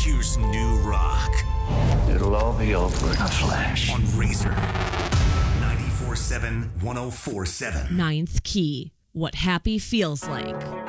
Here's new rock It'll all be over in a flash. on Razor 94.7 104.7. Ninth Key. What happy feels like.